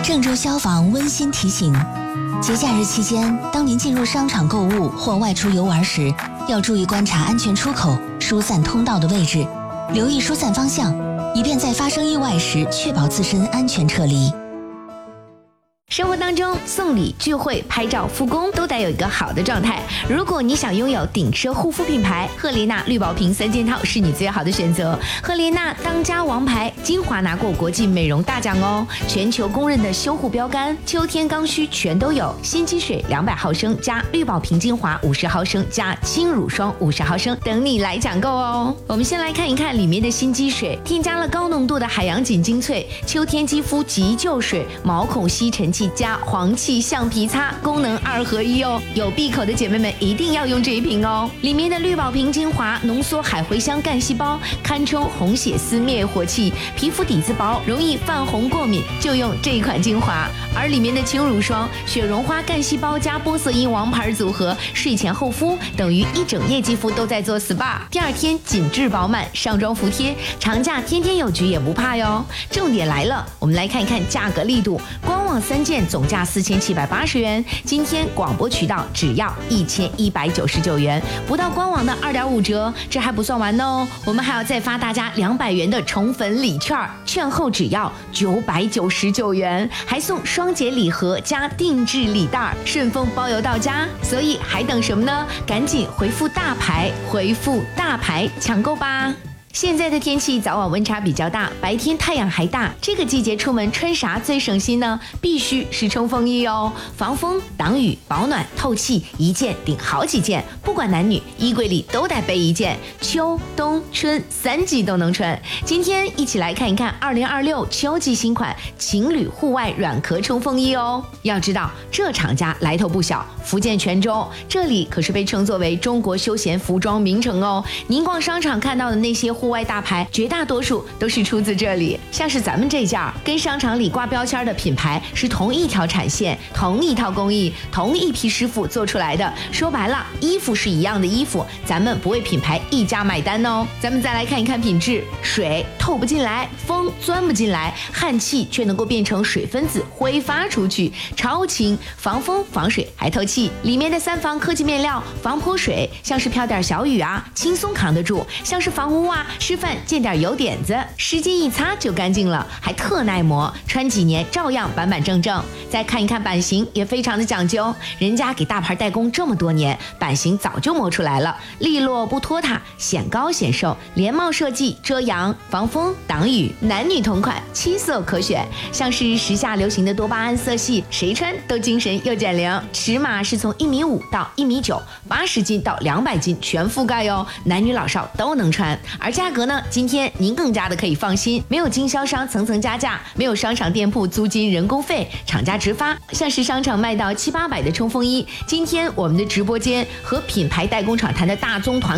郑州消防温馨提醒：节假日期间，当您进入商场购物或外出游玩时，要注意观察安全出口、疏散通道的位置，留意疏散方向，以便在发生意外时确保自身安全撤离。 生活当中，送礼、聚会、拍照、复工都得有一个好的状态。如果你想拥有顶奢护肤品牌，赫莲娜绿宝瓶3件套是你最好的选择。赫莲娜当家王牌，精华拿过国际美容大奖哦，全球公认的修护标杆，秋天刚需全都有。新积水200毫升加绿宝瓶精华50毫升加轻乳霜50毫升，等你来抢购哦。我们先来看一看里面的新积水，添加了高浓度的海洋锦精粹，秋天肌肤急救水，毛孔吸尘器加黄芪橡皮擦，功能2合1哦。有闭口的姐妹们一定要用这一瓶哦。里面的绿宝瓶精华浓缩海茴香干细胞，堪称红血丝灭火器，皮肤底子薄，容易泛红过敏，就用这一款精华。而里面的轻乳霜，雪绒花干细胞加玻色因王牌组合，睡前厚敷，等于一整夜肌肤都在做 SPA， 第二天紧致饱满，上妆服帖，长假天天有局也不怕哟。重点来了，我们来看一看价格力度，官网3件总价4780元，今天广播渠道只要1199元，不到官网的2.5折。这还不算完哦，我们还要再发大家200元的宠粉礼券，券后只要999元，还送双节礼盒加定制礼袋，顺丰包邮到家。所以还等什么呢？赶紧回复大牌，回复大牌抢购吧。现在的天气早晚温差比较大，白天太阳还大，这个季节出门穿啥最省心呢？必须是冲锋衣哦，防风、挡雨、保暖、透气，一件顶好几件，不管男女，衣柜里都得备一件，秋冬春3季都能穿。今天一起来看一看2026秋季新款情侣户外软壳冲锋衣哦。要知道这厂家来头不小，福建泉州，这里可是被称作为中国休闲服装名城哦。您逛商场看到的那些户外大牌，绝大多数都是出自这里。像是咱们这件跟商场里挂标签的品牌是同一条产线，同一套工艺，同一批师傅做出来的。说白了，衣服是一样的衣服，咱们不为品牌一家买单哦。咱们再来看一看品质，水透不进来，风钻不进来，汗气却能够变成水分子挥发出去，超轻，防风防水还透气。里面的3防科技面料，防泼水，像是飘点小雨啊，轻松扛得住；像是防污啊，吃饭见点油点子，湿巾一擦就干净了，还特耐磨，穿几年照样板板正正。再看一看版型，也非常的讲究，人家给大牌代工这么多年，版型早就磨出来了，利落不拖沓，显高显瘦，连帽设计，遮阳、防风、挡雨，男女同款，7色可选。像是时下流行的多巴胺色系，谁穿都精神又减龄。尺码是从1.5米到1.9米，80斤到200斤全覆盖哟，男女老少都能穿。而价格呢，今天您更加的可以放心，没有经销商层层加价，没有商场店铺租金人工费，厂家直发。像是商场卖到700-800的冲锋衣，今天我们的直播间和品牌代工厂谈的大宗团